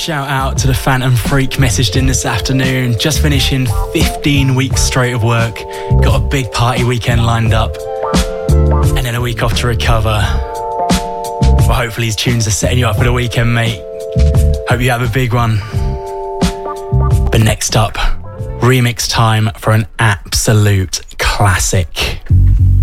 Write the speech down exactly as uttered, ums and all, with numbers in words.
Shout out to the Phantom Freak messaged in this afternoon. Just finishing fifteen weeks straight of work. Got a big party weekend lined up. And then a week off to recover. Well, hopefully these tunes are setting you up for the weekend, mate. Hope you have a big one. But next up, remix time for an absolute classic.